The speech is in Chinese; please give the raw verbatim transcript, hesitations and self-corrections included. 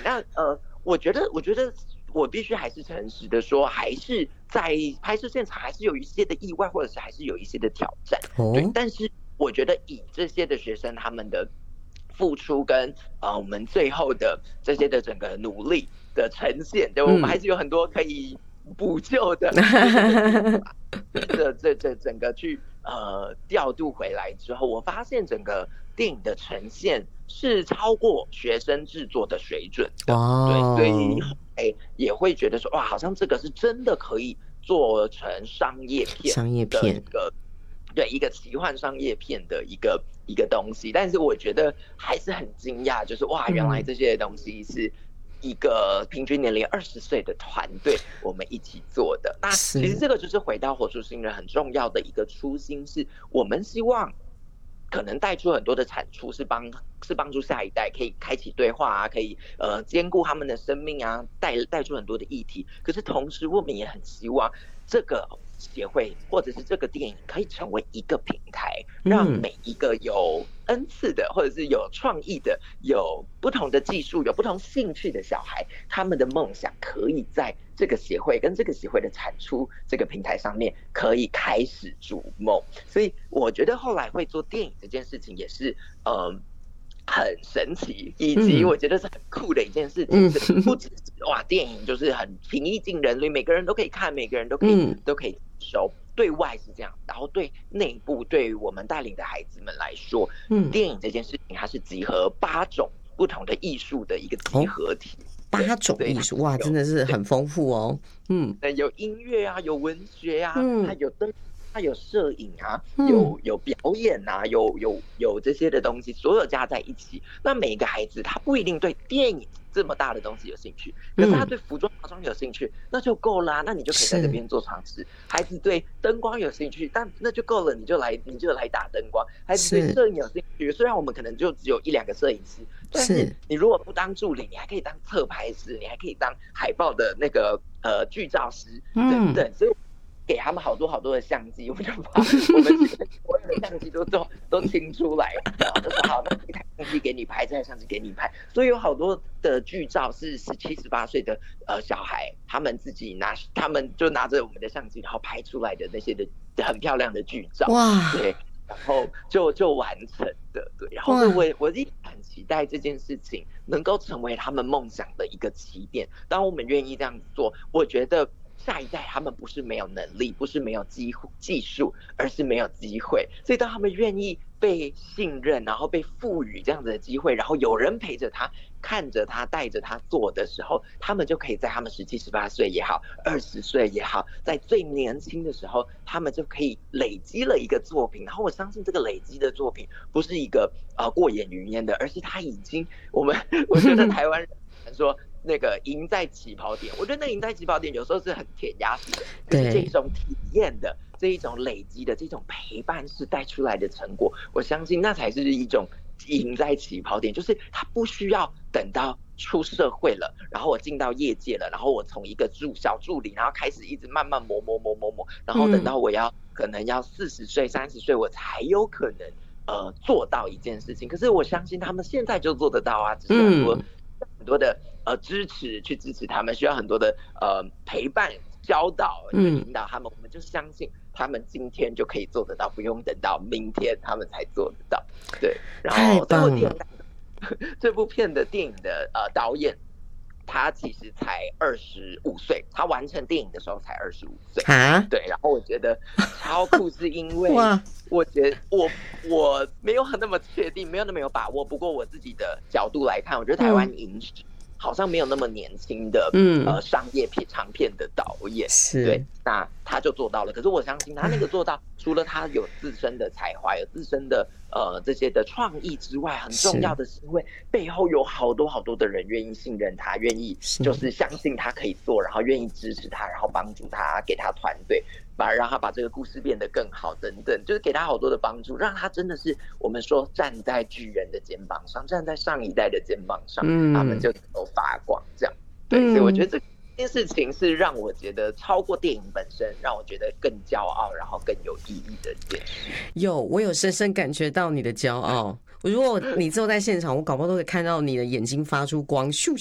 那呃，我觉得，我觉得我必须还是诚实的说，还是在拍摄现场还是有一些的意外，或者是还是有一些的挑战。对， 哦， 但是我觉得以这些的学生他们的付出跟呃我们最后的这些的整个努力的呈现，对，我们还嗯， 是有很多可以补救的这些的地方。这这这整个去呃调度回来之后，我发现整个电影的呈现是超过学生制作的水准哇的。对，所以哦， 哎也会觉得说哇，好像这个是真的可以做成商业片商业片， 的一个。对，一个奇幻商业片的一个一个东西，但是我觉得还是很惊讶，就是哇，原来嗯， 这些东西是一个平均年龄二十岁的团队我们一起做的。那其实是， 这个就是回到火树新人很重要的一个初心，是我们希望可能带出很多的产出，是帮是帮助下一代可以开启对话啊，可以呃兼顾他们的生命啊，带带出很多的议题。可是同时，我们也很希望这个协会或者是这个电影可以成为一个平台，让嗯， 每一个有恩赐的，或者是有创意的、有不同的技术、有不同兴趣的小孩，他们的梦想可以在这个协会跟这个协会的产出这个平台上面可以开始逐梦。所以我觉得后来会做电影这件事情也是，呃，很神奇，以及嗯， 我觉得是很酷的一件事情， 嗯， 是不只是哇，电影就是很平易近人，所以每个人都可以看，每个人都可以嗯， 都可以收。对外是这样，然后对内部，对于我们带领的孩子们来说， 嗯， 电影这件事情它是集合八种不同的艺术的一个集哦， 合体。对， 八种所以它艺术，哇，真有的是对很丰富哦。嗯， 有音乐啊，有文学啊，它嗯， 有灯，它有摄影啊， 嗯， 有有表演啊，有有有这些的东西，所有加在一起。那每个孩子他不一定对电影这么大的东西有兴趣，可是他嗯， 对服装化妆有兴趣，那就够啦。那你就可以在这是， 边做尝试。孩子对灯光有兴趣，但那就够了，你就来你就来打灯光。孩子对是， 摄影有兴趣，虽然我们可能就只有一两个摄影师，但是是， 你如果不当助理，你还可以当侧拍师，你还可以当海报的那个呃剧照师等嗯， 等，所以给他们好多好多的相机，我们就把我们所有的相机都都都清出来，然后就说好，那这台相机给你拍，这台相机给你拍，所以有好多的剧照是十七十八岁的呃小孩，他们自己拿，他们就拿着我们的相机，然后拍出来的那些的很漂亮的剧照， 哇， 对。然后就就完成的，对，然后所以哇， 我我一直很期待这件事情能够成为他们梦想的一个起点。当我们愿意这样做，我觉得下一代他们不是没有能力，不是没有技技术，而是没有机会。所以当他们愿意被信任，然后被赋予这样子的机会，然后有人陪着他，看着他，带着他做的时候，他们就可以在他们十七、十八岁也好，二十岁也好，在最年轻的时候，他们就可以累积了一个作品。然后我相信这个累积的作品不是一个呃过眼云烟的，而是他已经我们我觉得台湾人说。那个赢在起跑点，我觉得那赢在起跑点有时候是很填鸭式的，可是这一对， 种体验的、这一种累积的、这种陪伴式带出来的成果，我相信那才是一种赢在起跑点，就是他不需要等到出社会了，然后我进到业界了，然后我从一个助小助理，然后开始一直慢慢磨磨磨磨磨，然后等嗯， 到我要可能要四十岁、三十岁，我才有可能呃做到一件事情。可是我相信他们现在就做得到啊，只是很多嗯， 很多的呃支持去支持他们，需要很多的呃陪伴、教导去嗯， 引导他们。我们就相信他们今天就可以做得到，不用等到明天他们才做得到。对，然太后所以我棒了， 电影这部片的电影的呃导演。他其实才二十五岁，他完成电影的时候才二十五岁， 啊， 对。然后我觉得超酷，是因为哇， 我觉得我我没有那么确定，没有那么有把握。不过我自己的角度来看，我觉得台湾嗯， 影史好像没有那么年轻的嗯， 呃商业片长片的导演，对， 是， 那他就做到了。可是我相信他那个做到，除了他有自身的才华，有自身的呃这些的创意之外，很重要是， 的是因为背后有好多好多的人愿意信任他，愿意是， 就是相信他可以做，然后愿意支持他，然后帮助他，给他团队。把让他把这个故事变得更好，等等，就是给他好多的帮助，让他真的是我们说站在巨人的肩膀上，站在上一代的肩膀上，他们嗯， 就能够发光。这样，对，所以我觉嗯。 得这件事情是让我觉得超过电影本身，让我觉得更骄傲，然后更有意义的一件事。 有，我有深深感觉到你的骄傲。如果你坐在现场，我搞不好都会看到你的眼睛发出光，咻